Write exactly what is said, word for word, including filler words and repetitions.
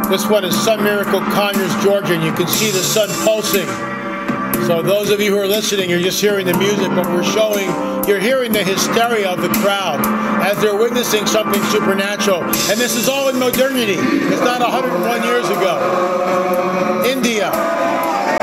This one is Sun Miracle, Conyers, Georgia, and you can see the sun pulsing. So those of you who are listening, you're just hearing the music, but we're showing, you're hearing the hysteria of the crowd as they're witnessing something supernatural. And this is all in modernity. It's not one hundred one years ago. India.